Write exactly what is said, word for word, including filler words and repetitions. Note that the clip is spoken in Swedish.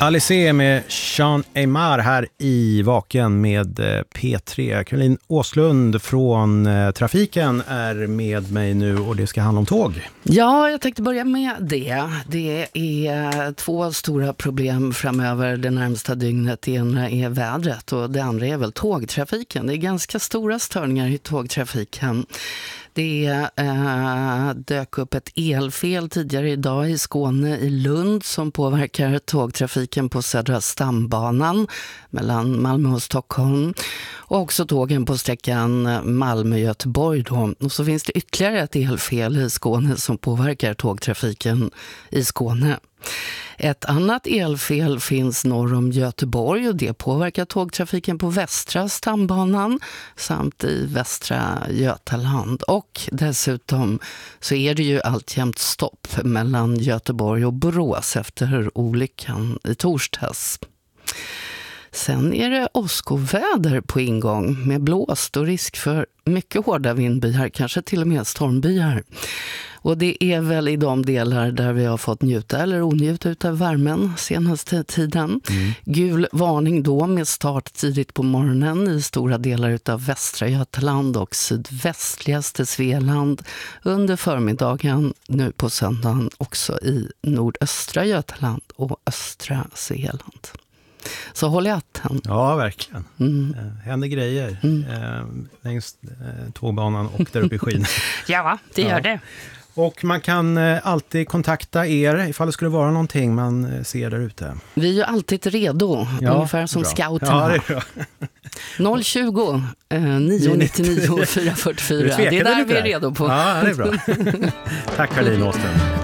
Alice med Sean Aymar här i Vaken med P tre. Caroline Åslund från Trafiken är med mig nu och det ska handla om tåg. Ja, jag tänkte börja med det. Det är två stora problem framöver det närmsta dygnet. Det ena är vädret och det andra är väl tågtrafiken. Det är ganska stora störningar i tågtrafiken. Det eh, dök upp ett elfel tidigare idag i Skåne i Lund som påverkar tågtrafiken på södra stambanan mellan Malmö och Stockholm. Och också tågen på sträckan Malmö-Göteborg då. Och så finns det ytterligare ett elfel i Skåne som påverkar tågtrafiken i Skåne. Ett annat elfel finns norr om Göteborg och det påverkar tågtrafiken på västra stambanan samt i västra Götaland. Och dessutom så är det ju alltjämt stopp mellan Göteborg och Borås efter olyckan i torsdags. Sen är det åskoväder på ingång med blåst och risk för mycket hårda vindbyar, kanske till och med stormbyar. Och det är väl i de delar där vi har fått njuta eller onjuta utav värmen senaste tiden. Mm. Gul varning då med start tidigt på morgonen i stora delar utav västra Götaland och sydvästligaste Svealand. Under förmiddagen nu på söndagen också i nordöstra Götaland och östra Svealand. Så håll i hatten. Ja, verkligen. Mm. Eh, händer grejer mm. eh, längs eh, tågbanan och där uppe i skyn. Ja, det gör ja. det. Och man kan eh, alltid kontakta er ifall det skulle vara någonting man eh, ser där ute. Vi är ju alltid redo, ja, ungefär som bra. scouterna. Ja, det är bra. noll tjugo nio nittionio fyra fyrtiofyra. Det är där vi är redo på. Ja, det är bra. Tack Caroline Åström.